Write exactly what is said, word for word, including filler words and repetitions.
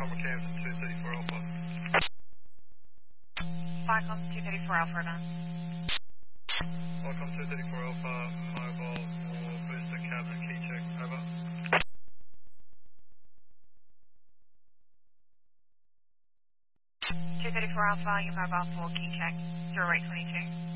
Papa Camden two thirty-four Alpha. Falcon two thirty-four Alpha, over. Welcome two thirty-four Alpha, mobile for booster cabin key check, over. two thirty-four Alpha, your mobile for key check, zero eight twenty-two.